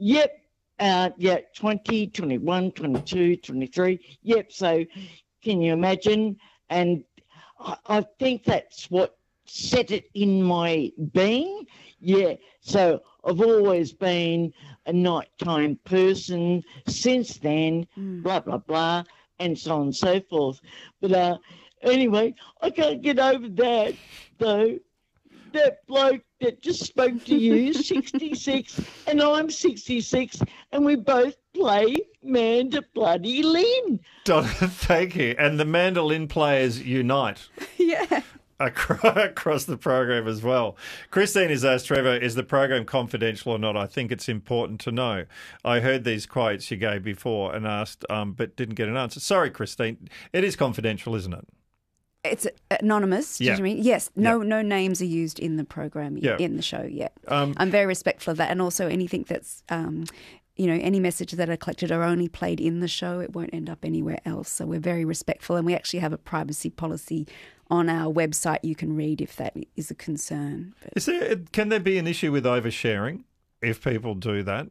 Yep. Yeah, 20, 21, 22, 23. Yep. So can you imagine? And I think that's what set it in my being. Yeah. So I've always been a nighttime person since then, blah, blah, blah, and so on and so forth. But anyway, I can't get over that, though. That bloke that just spoke to you, 66, and I'm 66, and we both play Manda Bloody Lynn. Donna, thank you. And the mandolin players unite. Yeah. Across the program as well. Christine has asked Trevor, is the program confidential or not? I think it's important to know. I heard these quotes you gave before and asked, but didn't get an answer. Sorry, Christine. It is confidential, isn't it? It's anonymous. Yeah. Do you mean? Yes. No names are used in the program, in the show yet. I'm very respectful of that. And also anything that's, any messages that are collected are only played in the show. It won't end up anywhere else. So we're very respectful. And we actually have a privacy policy on our website you can read if that is a concern. Can there be an issue with oversharing if people do that?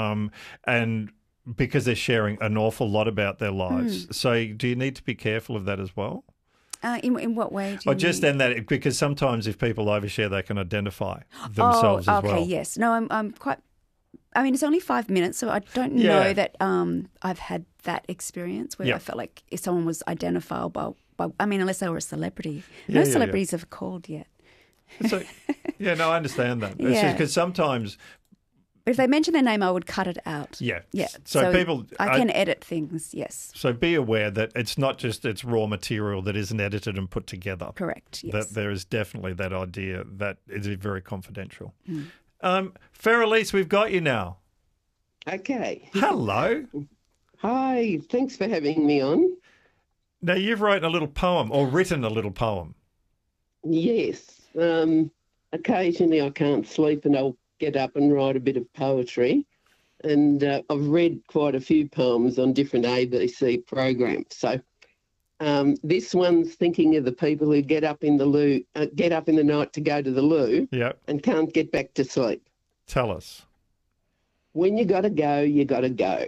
And because they're sharing an awful lot about their lives. So do you need to be careful of that as well? In what way do you mean? Just then that, because sometimes if people overshare, they can identify themselves as well. Okay, yes. No, I'm quite... I mean, it's only 5 minutes, so I don't know that I've had that experience where I felt like if someone was identifiable by, unless they were a celebrity. No celebrities have called yet. So, I understand that. It's just because sometimes... But if they mention their name, I would cut it out. Yeah. Yeah. So people... I can edit things, yes. So be aware that it's not just it's raw material that isn't edited and put together. Correct, yes. That there is definitely that idea that is very confidential. Farrelise, we've got you now. Okay. Hello. Hi. Thanks for having me on. Now, you've written a little poem or written a little poem. Yes. Occasionally I can't sleep and I'll get up and write a bit of poetry. And I've read quite a few poems on different ABC programs. So this one's thinking of the people who get up in the night to go to the loo and can't get back to sleep. Tell us. When you got to go, you got to go.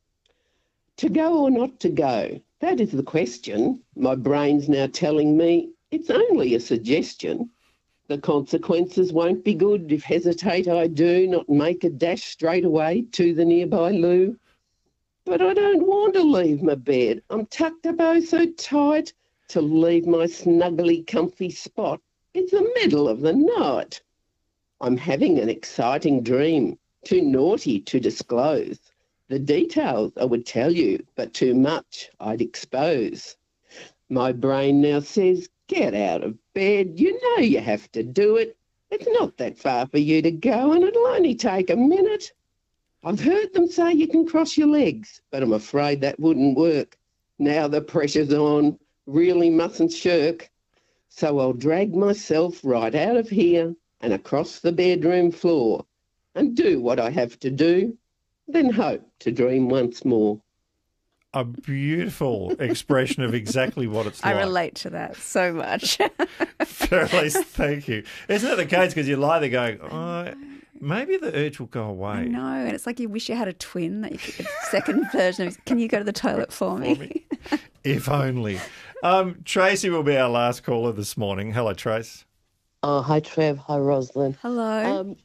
To go or not to go? That is the question. My brain's now telling me it's only a suggestion. The consequences won't be good if hesitate I do, not make a dash straight away to the nearby loo. But I don't want to leave my bed. I'm tucked up oh so tight to leave my snuggly comfy spot. It's the middle of the night. I'm having an exciting dream, too naughty to disclose. The details I would tell you, but too much I'd expose. My brain now says, get out of bed. You know you have to do it. It's not that far for you to go and it'll only take a minute. I've heard them say you can cross your legs, but I'm afraid that wouldn't work. Now the pressure's on, really mustn't shirk. So I'll drag myself right out of here and across the bedroom floor and do what I have to do, then hope to dream once more. A beautiful expression of exactly what it's like. I relate to that so much. Farrelise, thank you. Isn't it the case because you lie there going, oh, maybe the urge will go away? I know, and it's like you wish you had a twin, that you could, a second version of, can you go to the toilet for me? If only. Tracy will be our last caller this morning. Hello, Trace. Oh, hi, Trev. Hi, Rosalind. Hello.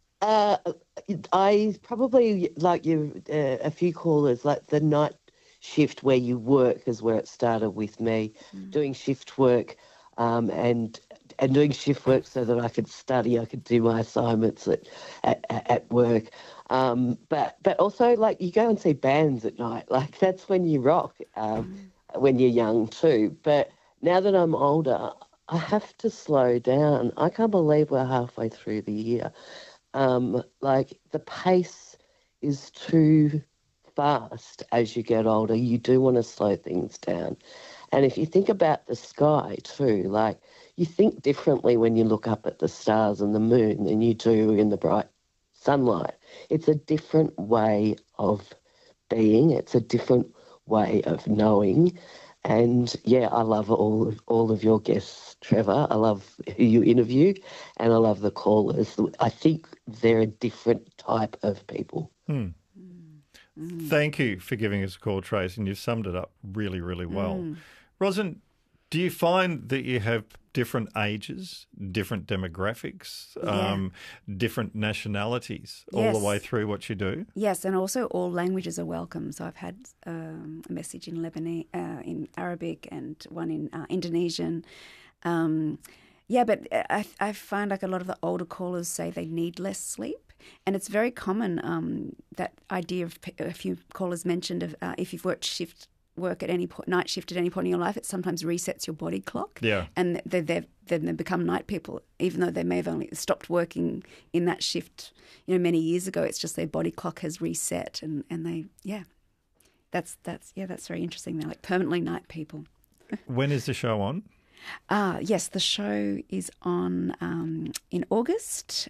I probably, like you, a few callers, like the night shift where you work is where it started with me, doing shift work and doing shift work so that I could study, I could do my assignments at work. But also, like, you go and see bands at night. Like, that's when you rock, when you're young too. But now that I'm older, I have to slow down. I can't believe we're halfway through the year. Like, the pace is too fast as you get older. You do want to slow things down. And if you think about the sky too, like, you think differently when you look up at the stars and the moon than you do in the bright sunlight. It's a different way of being. It's a different way of knowing. And yeah, I love all of your guests, Trevor. I love who you interview, and I love the callers. I think they're a different type of people. Thank you for giving us a call, Trace, and you've summed it up really, really well. Rosin, do you find that you have different ages, different demographics, different nationalities all the way through what you do? Yes, and also all languages are welcome. So I've had a message in Lebanese, in Arabic, and one in Indonesian. But I find like a lot of the older callers say they need less sleep. And it's very common, that idea of a few callers mentioned of if you've work at any night shift at any point in your life, it sometimes resets your body clock. Yeah. And then they become night people, even though they may have only stopped working in that shift, many years ago. It's just their body clock has reset, and they, that's very interesting. They're like permanently night people. When is the show on? Yes, the show is on in August.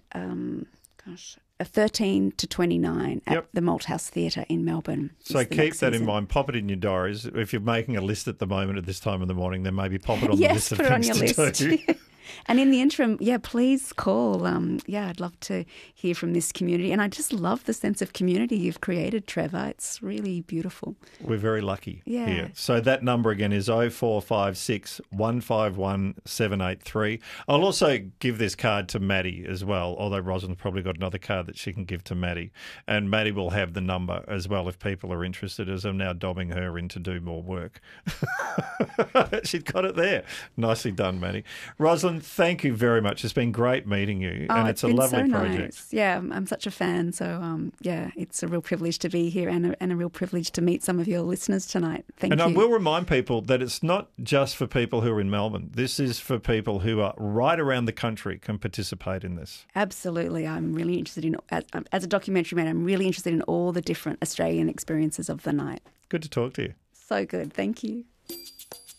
13 to 29 at the Malthouse Theatre in Melbourne. So keep that in mind. Pop it in your diaries. If you're making a list at the moment at this time in the morning, then maybe pop it on the list of things to do. And in the interim, please call. I'd love to hear from this community. And I just love the sense of community you've created, Trevor. It's really beautiful. We're very lucky here. So that number again is 0456 151 783. I'll also give this card to Maddie as well, although Rosin's probably got another card that she can give to Maddie. And Maddie will have the number as well if people are interested, as I'm now dobbing her in to do more work. She's got it there. Nicely done, Maddie. Roslyn, thank you very much. It's been great meeting you, and it's a lovely project. Nice. Yeah, I'm such a fan. So, it's a real privilege to be here, and a real privilege to meet some of your listeners tonight. Thank you. And I will remind people that it's not just for people who are in Melbourne. This is for people who are right around the country can participate in this. Absolutely. I'm really interested in, as a documentary man, I'm really interested in all the different Australian experiences of the night. Good to talk to you. So good. Thank you.